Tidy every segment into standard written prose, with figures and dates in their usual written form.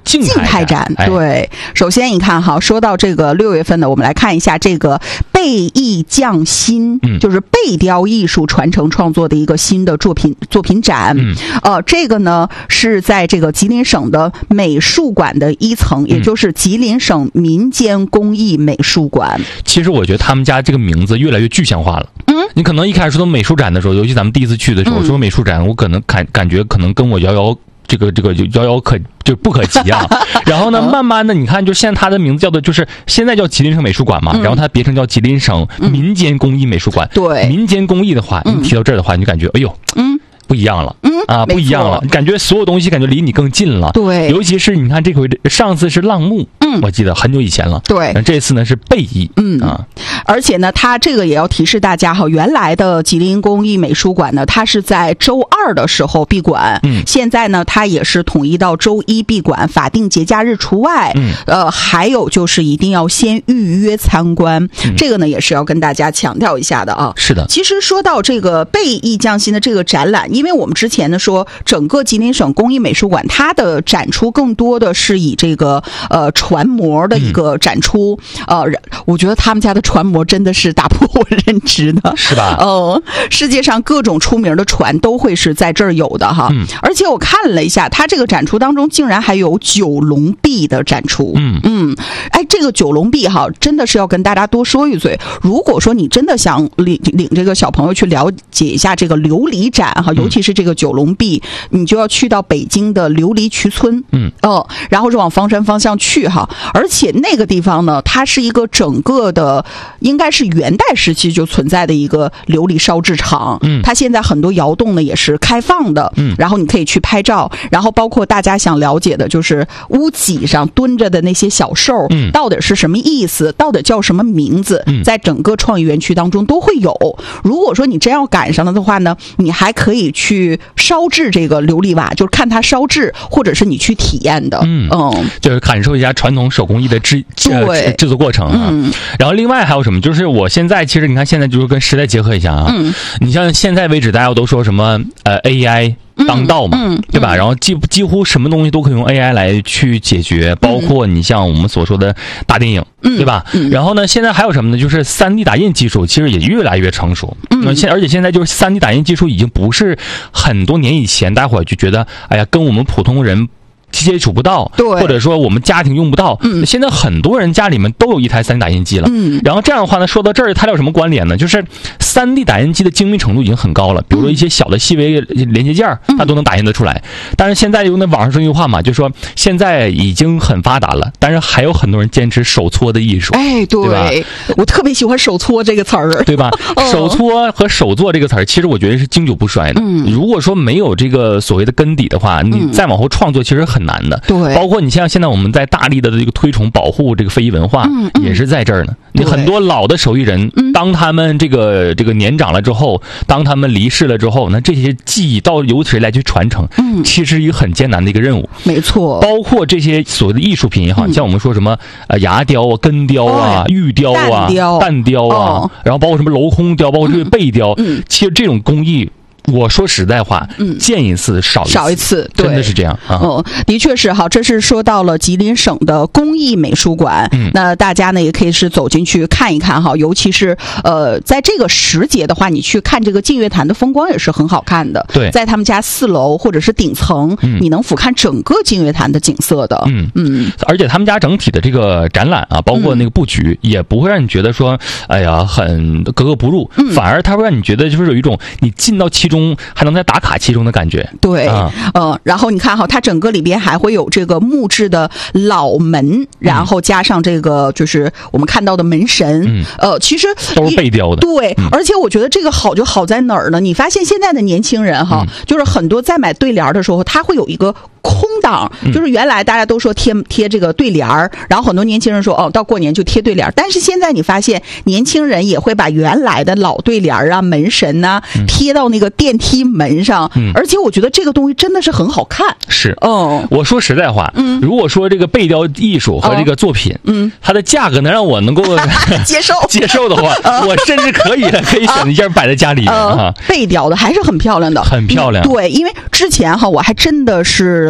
静态展。 对，首先你看哈，说到这个6月份呢，我们来看一下这个贝艺匠心，就是贝雕艺术传承创作的一个新的作品展。这个呢是在这个吉林省的美术馆的1层，也就是吉林省民间工艺美术馆。 其实我觉得他们家这个名字越来越具象化了。你可能一开始说美术展的时候，尤其咱们第一次去的时候，说美术展，我可能感觉可能跟我遥遥不可及啊。然后呢，慢慢的你看，就现在它的名字叫做就是现在叫吉林省美术馆嘛，然后它别称叫吉林省民间工艺美术馆。 对， 民间工艺的话，你提到这儿的话，你就感觉哎呦，不一样了。不一样了，感觉所有东西感觉离你更近了。 对， 尤其是你看这回上次是浪木，我记得很久以前了。 对， 这次呢是贝艺。 而且呢，它这个也要提示大家哈，原来的吉林工艺美术馆呢，它是在周2的时候闭馆，现在呢，它也是统一到周1闭馆，法定节假日除外。还有就是一定要先预约参观，这个呢也是要跟大家强调一下的啊。 是的， 其实说到这个贝艺匠心的这个展览，因为我们之前呢说整个吉林省工艺美术馆它的展出更多的是以这个船模的一个展出。我觉得他们家的船模真的是打破我认知的， 是吧？ 世界上各种出名的船都会是在这儿有的哈。而且我看了一下，它这个展出当中竟然还有九龙壁的展出。这个九龙壁哈，真的是要跟大家多说一嘴。如果说你真的想领这个小朋友去了解一下这个琉璃展哈，尤其是这个九龙壁，你就要去到北京的琉璃渠村。然后是往房山方向去哈。而且那个地方呢，它是一个整个的应该是元代时期就存在的一个琉璃烧制厂。它现在很多窑洞呢也是开放的。然后你可以去拍照，然后包括大家想了解的就是屋脊上蹲着的那些小兽，到底是什么意思，到底叫什么名字，在整个创意园区当中都会有。如果说你真要赶上了的话呢，你还可以去烧制这个琉璃瓦，就是看它烧制，或者是你去体验的。 就是感受一下传统手工艺的制作过程啊。然后另外还有什么，就是我现在其实你看现在就是跟时代结合一下啊。你像现在为止大家都说什么AI当道嘛，对吧？然后几乎什么东西都可以用 AI 来去解决，包括你像我们所说的大电影，对吧？然后呢，现在还有什么呢？就是 3D 打印技术其实也越来越成熟。而且现在就是 3D 打印技术已经不是很多年以前大伙就觉得哎呀跟我们普通人接触不到，或者说我们家庭用不到。现在很多人家里面都有一台 3D 打印机了。然后这样的话呢，说到这儿它有什么关联呢？就是 3D 打印机的精密程度已经很高了，比如说一些小的细微连接件它都能打印得出来。但是现在用那网上说一句话嘛，就说现在已经很发达了，但是还有很多人坚持手搓的艺术。对吧？ 我特别喜欢手搓这个词儿， 对吧？手搓和手做这个词儿其实我觉得是经久不衰的。如果说没有这个所谓的根底的话，你再往后创作其实很难的。 对， 包括你像现在我们在大力的这个推崇保护这个非遗文化，也是在这儿呢。你很多老的手艺人，当他们这个年长了之后，当他们离世了之后，那这些技艺到由谁来去传承，其实一个很艰难的一个任务。 没错， 包括这些所谓的艺术品也好，像我们说什么牙雕啊、根雕啊、玉雕啊、蛋雕啊，然后包括什么镂空雕，包括这个贝雕，其实这种工艺，我说实在话，见一次少一次，真的是这样啊。 的确是哈，这是说到了吉林省的工艺美术馆。那大家呢也可以是走进去看一看哈，尤其是在这个时节的话，你去看这个净月潭的风光也是很好看的。 对， 在他们家4楼或者是顶层，你能俯瞰整个净月潭的景色的。 而且他们家整体的这个展览啊，包括那个布局，也不会让你觉得说哎呀很格格不入，反而它会让你觉得就是有一种你进到其中还能再打卡其中的感觉。 对，然后你看哈，它整个里边还会有这个木质的老门，然后加上这个就是我们看到的门神，其实都是贝雕的。 对，而且我觉得这个好就好在哪儿呢？你发现现在的年轻人哈，就是很多在买对联的时候，他会有一个空档，就是原来大家都说贴这个对联儿，然后很多年轻人说到过年就贴对联儿，但是现在你发现年轻人也会把原来的老对联儿啊、门神呐贴到那个电梯门上，而且我觉得这个东西真的是很好看。 是，我说实在话，如果说这个贝雕艺术和这个作品，它的价格能让我能够接受的话，我甚至可以选一件摆在家里面。贝雕的还是很漂亮的， 很漂亮。 对，因为之前哈我还真的是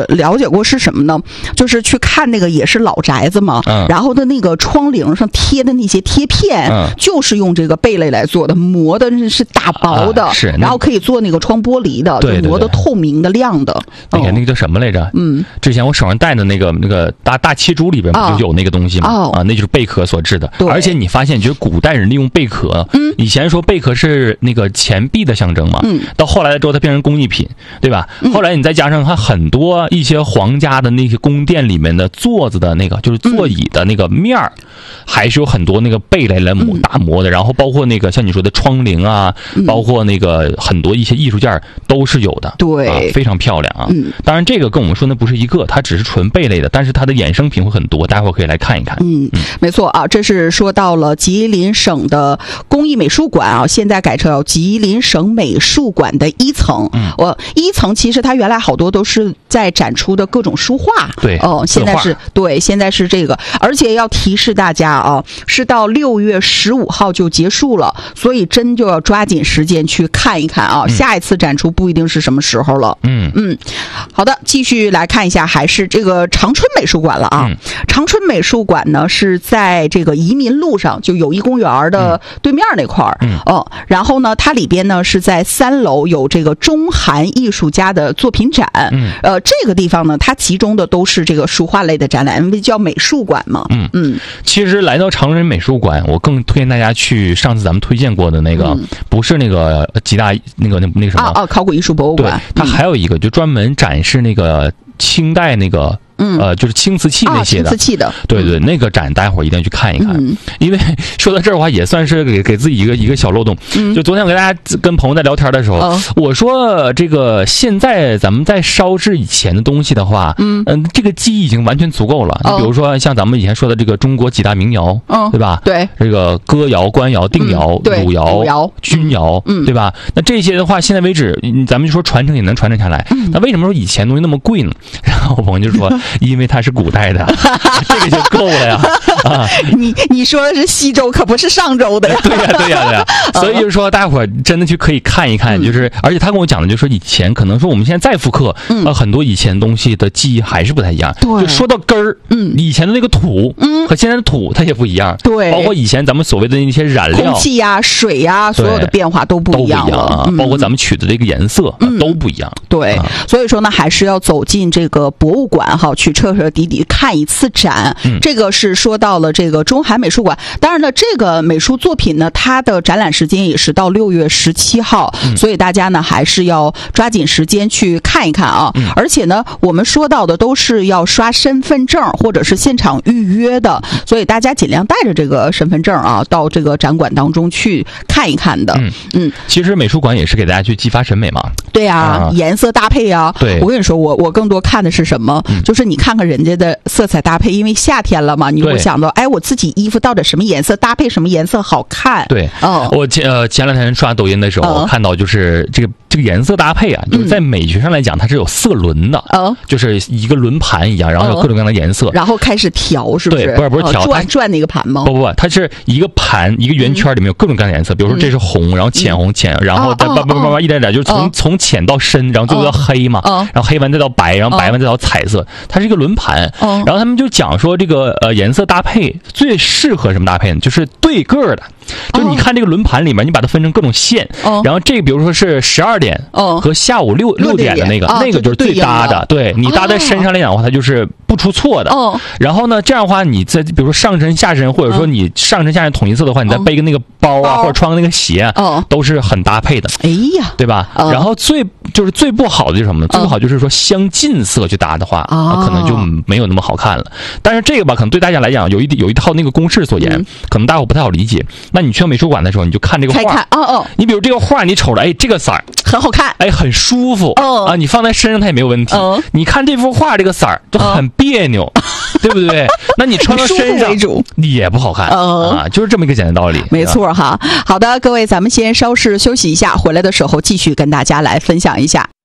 了解过是什么呢？就是去看那个也是老宅子嘛，然后的那个窗棂上贴的那些贴片，就是用这个贝类来做的，磨的是大薄的， 是， 然后可以做那个窗玻璃的， 对， 就磨的透明的亮的。 那个叫什么来着？之前我手上戴的那个大漆珠里边不就有那个东西吗？那就是贝壳所制的。而且你发现，就是古代人利用贝壳，以前说贝壳是那个钱币的象征嘛，到后来之后它变成工艺品，对吧？后来你再加上它很多一些皇家的那些宫殿里面的座子的那个就是座椅的那个面儿，还是有很多那个贝类来打磨的，然后包括那个像你说的窗棂啊，包括那个很多一些艺术件都是有的， 对， 非常漂亮啊。当然这个跟我们说的不是一个，它只是纯贝类的，但是它的衍生品会很多，待会儿可以来看一看。 没错啊，这是说到了吉林省的工艺美术馆啊，现在改成吉林省美术馆的1层。1层其实它原来好多都是在展出的各种书画， 对， 现在是这个，而且要提示大家啊，是到6月15号就结束了，所以真就要抓紧时间去看一看啊，下一次展出不一定是什么时候了。好的，继续来看一下，还是这个长春美术馆了啊。长春美术馆呢是在这个移民路上，就友谊公园的对面那块儿。然后呢，它里边呢是在3楼有这个中韩艺术家的作品展。这个地方呢，它集中的都是这个书画类的展览，因为叫美术馆嘛。 其实来到长春美术馆，我更推荐大家去上次咱们推荐过的那个，不是那个吉大那个什么考古艺术博物馆， 对，它还有一个就专门展示那个清代那个。就是青瓷器那些的， 青瓷器的， 对，那个展待会儿一定要去看一看。因为说到这儿的话，也算是给自己一个小漏洞。就昨天我跟大家跟朋友在聊天的时候，我说这个现在咱们在烧制以前的东西的话，这个记忆已经完全足够了。你比如说像咱们以前说的这个中国几大名窑，对吧？ 对， 这个歌窑、官窑、定窑、汝窑、钧窑，对吧？那这些的话，现在为止，咱们就说传承也能传承下来。那为什么说以前东西那么贵呢？然后我朋友就说。因为它是古代的，这个就够了呀！ 你说的是西周，可不是上周的。 对呀。所以就是说，大伙儿真的去可以看一看，就是而且他跟我讲的，就是说以前可能说我们现在再复刻，很多以前东西的记忆还是不太一样。 对， 就说到根儿，以前的那个土，和现在的土它也不一样。 对， 包括以前咱们所谓的那些染料、 空气呀、水呀，所有的变化都不一样了。 包括咱们取的这个颜色都不一样。 对，所以说呢，还是要走进这个博物馆哈，去彻彻底底看一次展。这个是说到了这个中韩美术馆。当然呢，这个美术作品呢，它的展览时间也是到6月17号，所以大家呢还是要抓紧时间去看一看啊。而且呢，我们说到的都是要刷身份证或者是现场预约的，所以大家尽量带着这个身份证啊，到这个展馆当中去看一看的。 其实美术馆也是给大家去激发审美嘛。 对呀，颜色搭配啊。 对， 我跟你说，我更多看的是什么？就是你看看人家的色彩搭配，因为夏天了嘛，你会想到，哎，我自己衣服到底什么颜色搭配什么颜色好看？ 对，我前两天刷抖音的时候，我看到就是这个颜色搭配啊，就是在美学上来讲，它是有色轮的，就是一个轮盘一样，然后有各种各样的颜色， 然后开始调，是不是？ 对，不是调， 转那个盘吗？ 不，它是一个盘，一个圆圈里面有各种各样的颜色，比如说这是红，然后浅红浅，然后再慢慢一点点，就是从浅到深，然后最后到黑嘛，然后黑完再到白，然后白完再到彩色，它是一个轮盘。然后他们就讲说这个颜色搭配最适合什么搭配呢？就是对个的。就是你看这个轮盘里面，你把它分成各种线，然后这个比如说是12点和下午6点的那个就是最搭的。对，你搭在身上来讲的话，它就是不出错的。然后呢，这样的话，你在比如说上身下身，或者说你上身下身统一色的话，你再背个那个包啊，或者穿个那个鞋，都是很搭配的。 哎呀， 对吧？然后最不好的就是什么呢？最不好就是说相近色去搭的话，可能就没有那么好看了。但是这个吧，可能对大家来讲有一套那个公式所言，可能大伙不太好理解。那你去美术馆的时候，你就看这个画。你比如这个画，你瞅着，哎，这个色儿很好看， 哎，很舒服。啊，你放在身上它也没有问题。你看这幅画，这个色儿就很别扭，对不对？那你穿到身上也不好看啊，就是这么一个简单道理。 没错哈。好的，各位，咱们先稍事休息一下，回来的时候继续跟大家来分享一下。